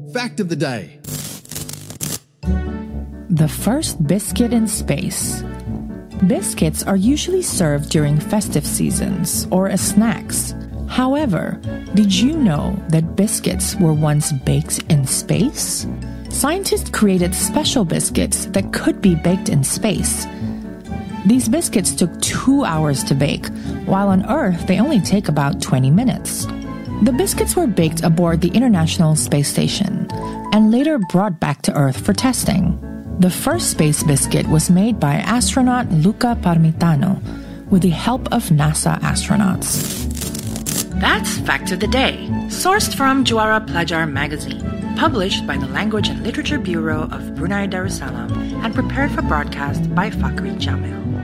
Fact of the day. The first biscuit in space. Biscuits are usually served during festive seasons or as snacks. However, did you know that biscuits were once baked in space? Scientists created special biscuits that could be baked in space. These biscuits took 2 hours to bake, while on Earth they only take about 20 minutes. The biscuits were baked aboard the International Space Station and later brought back to Earth for testing. The first space biscuit was made by astronaut Luca Parmitano with the help of NASA astronauts. That's Fact of the Day, sourced from Juara Pelajar magazine, published by the Language and Literature Bureau of Brunei Darussalam and prepared for broadcast by Fakhri Jamil.